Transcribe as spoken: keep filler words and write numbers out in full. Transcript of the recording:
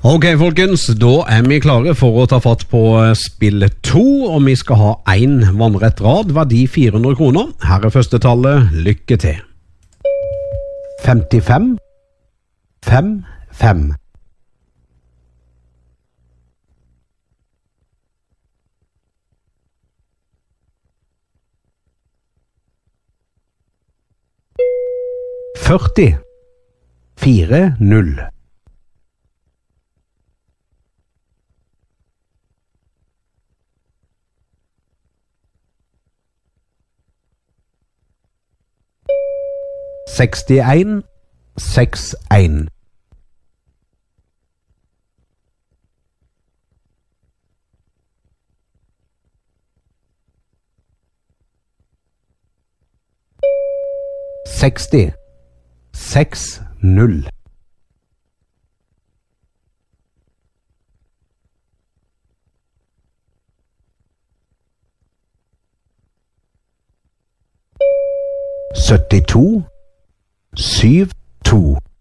Ok, folkens, da er vi klare for å ta fatt på spill to, og vi skal ha en vannrett rad, verdi fire hundre kroner. Her er første tallet, lykke til. femtifem, fem, fem. førti, fire, null. sekstien, seks, en. seksti, seks, null. syttito, syv, to.